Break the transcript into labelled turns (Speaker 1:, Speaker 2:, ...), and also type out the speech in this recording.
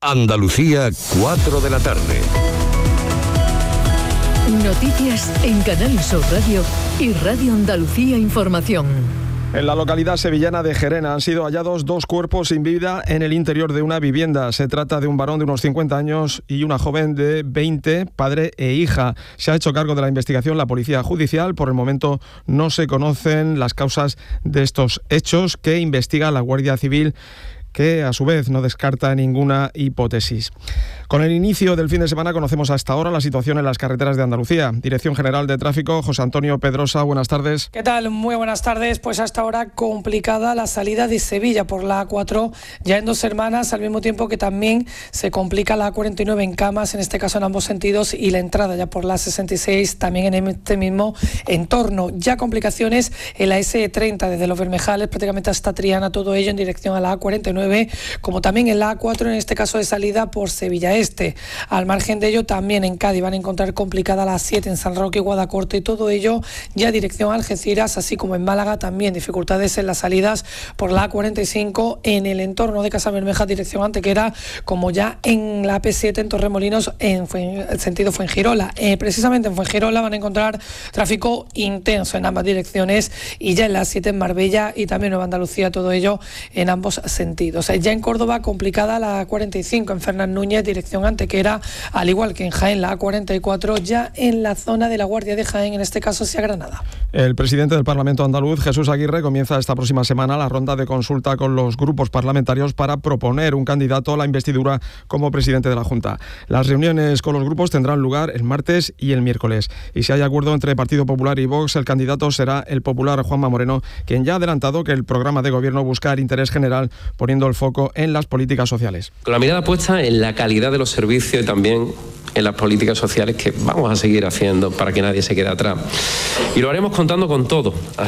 Speaker 1: Andalucía, 4 de la tarde.
Speaker 2: Noticias en Canal Sur Radio y Radio Andalucía Información.
Speaker 3: En la localidad sevillana de Gerena han sido hallados 2 cuerpos sin vida en el interior de una vivienda. Se trata de un varón de unos 50 años y una joven de 20, padre e hija. Se ha hecho cargo de la investigación la Policía Judicial. Por el momento no se conocen las causas de estos hechos que investiga la Guardia Civil, que a su vez no descarta ninguna hipótesis. Con el inicio del fin de semana conocemos hasta ahora la situación en las carreteras de Andalucía. Dirección General de Tráfico, José Antonio Pedrosa, buenas tardes.
Speaker 4: ¿Qué tal? Muy buenas tardes. Pues hasta ahora complicada la salida de Sevilla por la A4, ya en Dos Hermanas, al mismo tiempo que también se complica la A49 en Camas, en este caso en ambos sentidos, y la entrada ya por la 66 también en este mismo entorno. Ya complicaciones en la S30 desde Los Bermejales prácticamente hasta Triana, todo ello en dirección a la A49, como también en la A4, en este caso de salida por Sevilla Este. Al margen de ello, también en Cádiz van a encontrar complicada la A7 en San Roque y Guadacorte, y todo ello ya dirección a Algeciras, así como en Málaga también dificultades en las salidas por la A45 en el entorno de Casabermeja dirección Antequera, como ya en la AP7 en Torremolinos en sentido Fuengirola. Precisamente en Fuengirola van a encontrar tráfico intenso en ambas direcciones, y ya en la A7 en Marbella y también Nueva Andalucía, todo ello en ambos sentidos. Ya en Córdoba complicada la A45 en Fernán Núñez dirección Antequera, al igual que en Jaén la A44 ya en la zona de la Guardia de Jaén, en este caso hacia Granada.
Speaker 3: El presidente del Parlamento andaluz, Jesús Aguirre, comienza esta próxima semana la ronda de consulta con los grupos parlamentarios para proponer un candidato a la investidura como presidente de la Junta. Las reuniones con los grupos tendrán lugar el martes y el miércoles, y si hay acuerdo entre Partido Popular y Vox, el candidato será el popular Juanma Moreno, quien ya ha adelantado que el programa de gobierno busca el interés general, poniendo el foco en las políticas sociales.
Speaker 5: Con la mirada puesta en la calidad de los servicios y también en las políticas sociales que vamos a seguir haciendo para que nadie se quede atrás. Y lo haremos contando con todo,